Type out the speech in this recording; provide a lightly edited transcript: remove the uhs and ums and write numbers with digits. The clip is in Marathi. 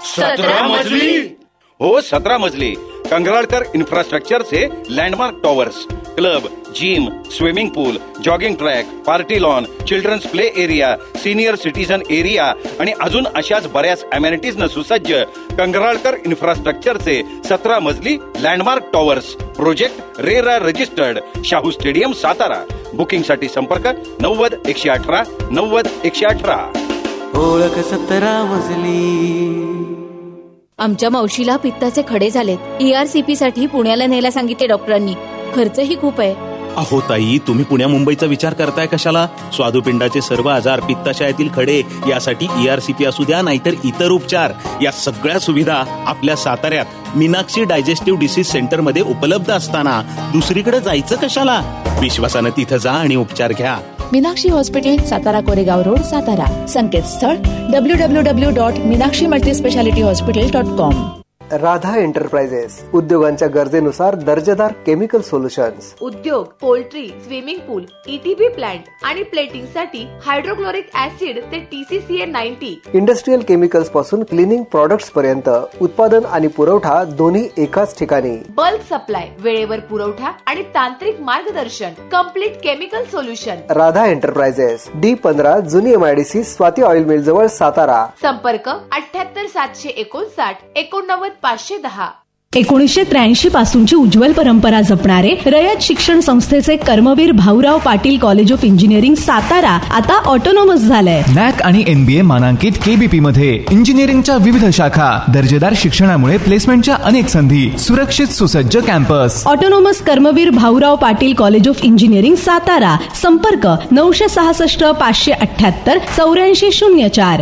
17 मजली? हो, 17 मजली. कंगराळकर इन्फ्रास्ट्रक्चरचे landmark towers, club, gym, swimming पूल, jogging track, party lawn, children's play area, senior citizen area आणि अजून अशाच बऱ्याच अमेनिटीजनं सुसज्ज कंगराळकर इन्फ्रास्ट्रक्चरचे 17 मजली landmark towers. Project RERA registered, Shahu stadium, Satara. बुकिंगसाठी संपर्क 90-118 90-118. ओळख 17 मजली. आमच्या मावशीला पित्ताचे खडे झालेत. ERCP साठी पुण्याला न्यायला सांगितले डॉक्टरांनी. खर्चही खूप आहे. अहो ताई, तुम्ही पुण्या मुंबईचा विचार करताय कशाला? स्वादुपिंडाचे सर्व आजार, पित्ताशयातील खडे यासाठी ERCP असू द्या, नाहीतर इतर उपचार, या सगळ्या सुविधा आपल्या साताऱ्यात मीनाक्षी डायजेस्टिव्ह डिसीज सेंटर मध्ये उपलब्ध असताना दुसरीकडे जायचं कशाला? विश्वासानं तिथं जा आणि उपचार घ्या. Meenakshi hospital, Satara Koregaon road, Satara. संकेतस्थळ www.minakshiMultiSpecialityHospital.com. राधा एंटरप्राइजेस, उद्योगांच्या गरजेनुसार दर्जेदार केमिकल सोल्युशन्स. उद्योग, पोल्ट्री, स्विमिंग पूल, ETP प्लांट आणि प्लेटिंग साठी हायड्रोक्लोरिक ऍसिड ते TCCA 90. इंडस्ट्रियल केमिकल्स पासून क्लिनिंग प्रोडक्ट्स पर्यंत उत्पादन आणि पुरवठा दोन्ही एकाच ठिकाणी. बल्क सप्लाय, वेळेवर पुरवठा आणि तांत्रिक मार्गदर्शन. Complete chemical solution. Radha enterprises, D15, जुनी MIDC, स्वाती ऑइल मिल जवळ, सातारा. संपर्क 78 759 89 510. 1983 पासूनची उज्ज्वल परंपरा जपणारे रयत शिक्षण संस्थेचे Karmaveer Bhaurao Patil college of engineering Satara आता ऑटोनॉमस झालंय. NAC आणि NBA मानांकित KBP मध्ये इंजिनिअरिंगच्या विविध शाखा, दर्जेदार शिक्षणामुळे प्लेसमेंटच्या अनेक संधी, सुरक्षित सुसज्ज campus. Autonomous Karmaveer Bhaurao Patil college of engineering Satara. संपर्क 966 578 8404.